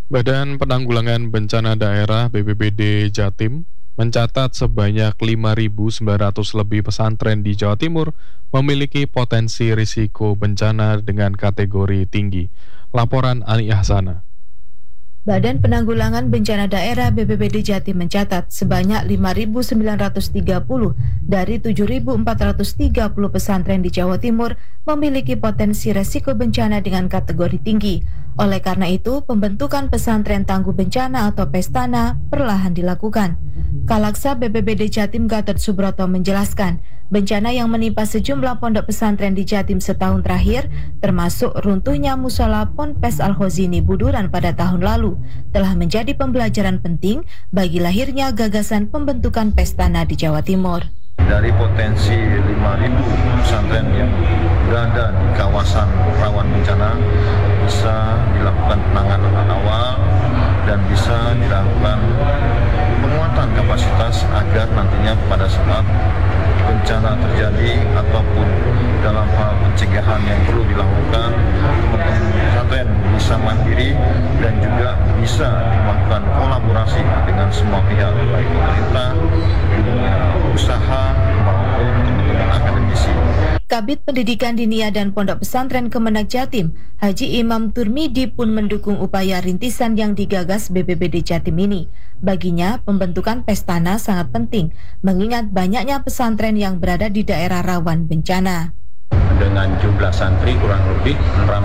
Badan Penanggulangan Bencana Daerah BPBD Jatim mencatat sebanyak 5.900 lebih pesantren di Jawa Timur memiliki potensi risiko bencana dengan kategori tinggi. Laporan Ani Ahsana. Badan Penanggulangan Bencana Daerah BPBD Jatim mencatat sebanyak 5.930 dari 7.430 pesantren di Jawa Timur memiliki potensi resiko bencana dengan kategori tinggi. Oleh karena itu, pembentukan pesantren tangguh bencana atau Pestana perlahan dilakukan. Kalaksa BPBD Jatim Gatot Subroto menjelaskan, bencana yang menimpa sejumlah pondok pesantren di Jatim setahun terakhir, termasuk runtuhnya musola Ponpes Al-Khozini Buduran pada tahun lalu, telah menjadi pembelajaran penting bagi lahirnya gagasan pembentukan Pestana di Jawa Timur. Dari potensi 5.000 pesantren yang berada di kawasan rawan bencana bisa dilakukan penanganan awal dan bisa dilakukan penguatan kapasitas agar nantinya pada saat bencana terjadi ataupun dalam hal pencegahan yang perlu dilakukan, teman-teman pesantren bisa mandiri dan juga bisa melakukan kolaborasi dengan semua pihak, baik pemerintah, dunia usaha, maupun teman-teman akademisi. Kabid Pendidikan Diniyah dan Pondok Pesantren Kemenak Jatim, Haji Imam Turmidi pun mendukung upaya rintisan yang digagas BPBD Jatim ini. Baginya, pembentukan Pestana sangat penting, mengingat banyaknya pesantren yang berada di daerah rawan bencana. Dengan jumlah santri kurang lebih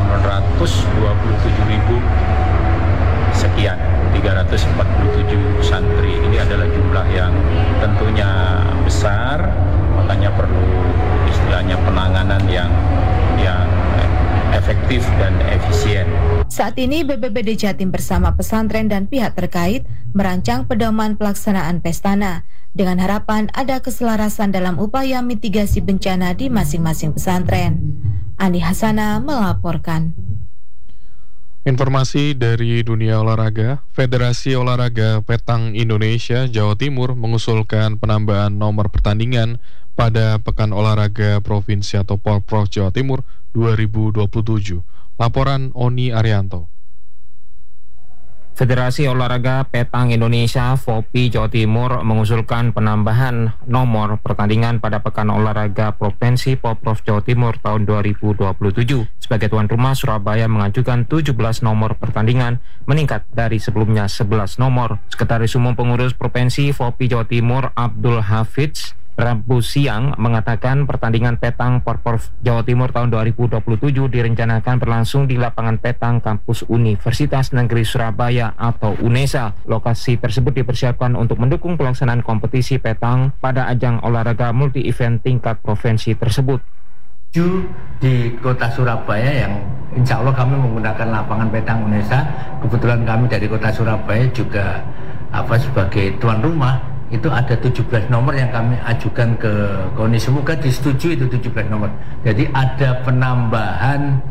627.000 sekian, 347 santri. Ini adalah jumlah yang tentunya besar, makanya perlu istilahnya penanganan yang efektif dan efisien. Saat ini BPBD Jatim bersama pesantren dan pihak terkait merancang pedoman pelaksanaan Pestana dengan harapan ada keselarasan dalam upaya mitigasi bencana di masing-masing pesantren. Ani Hasana melaporkan. Informasi dari dunia olahraga, Federasi Olahraga Petang Indonesia Jawa Timur mengusulkan penambahan nomor pertandingan pada Pekan Olahraga Provinsi atau Porprov Jawa Timur 2027. Laporan Oni Arianto. Federasi Olahraga Petang Indonesia (FOPI) Jawa Timur mengusulkan penambahan nomor pertandingan pada Pekan Olahraga Provinsi Porprov Jawa Timur tahun 2027. Sebagai tuan rumah, Surabaya mengajukan 17 nomor pertandingan, meningkat dari sebelumnya 11 nomor. Sekretaris Umum Pengurus Provinsi FOPI Jawa Timur Abdul Hafidz Rabu siang mengatakan pertandingan petang Porprov Jawa Timur tahun 2027 direncanakan berlangsung di lapangan petang kampus Universitas Negeri Surabaya atau UNESA. Lokasi tersebut dipersiapkan untuk mendukung pelaksanaan kompetisi petang pada ajang olahraga multi-event tingkat provinsi tersebut. Di kota Surabaya yang insya Allah kami menggunakan lapangan petang UNESA. Kebetulan kami dari kota Surabaya juga sebagai tuan rumah. Itu ada 17 nomor yang kami ajukan ke KONI, semoga disetujui itu 17 nomor. Jadi ada penambahan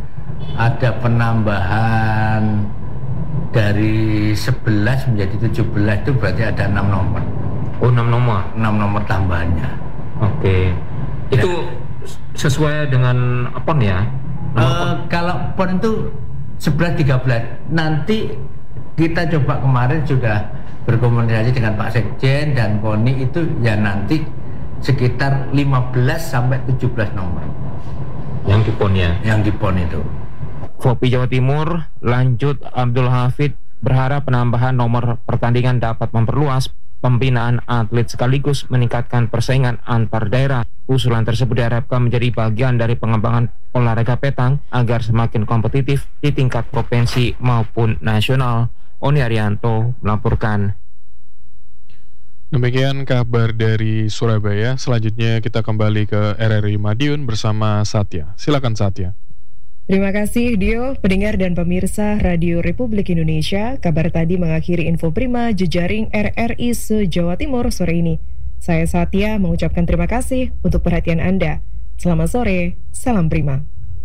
dari 11 menjadi 17, itu berarti ada 6 nomor. Oh, 6 nomor? 6 nomor tambahannya. Oke. Itu sesuai dengan PON ya? Kalau PON itu 11-13. Nanti kita coba kemarin sudah berkomunikasi dengan Pak Sekjen dan KONI, itu ya nanti sekitar 15-17 nomor. Yang di PON ya? Yang di PON itu. FOPI Jawa Timur, lanjut Abdul Hafid, berharap penambahan nomor pertandingan dapat memperluas pembinaan atlet sekaligus meningkatkan persaingan antar daerah. Usulan tersebut diharapkan menjadi bagian dari pengembangan olahraga petang agar semakin kompetitif di tingkat provinsi maupun nasional. Oni Arianto melaporkan. Demikian kabar dari Surabaya. Selanjutnya kita kembali ke RRI Madiun bersama Satya. Silakan Satya. Terima kasih Dio, pendengar dan pemirsa Radio Republik Indonesia. Kabar tadi mengakhiri info prima jejaring RRI se-Jawa Timur sore ini. Saya Satya mengucapkan terima kasih untuk perhatian Anda. Selamat sore, salam prima.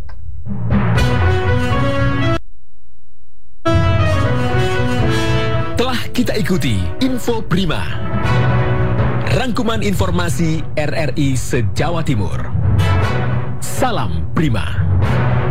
Telah kita ikuti Info Prima, rangkuman informasi RRI se-Jawa Timur. Salam Prima.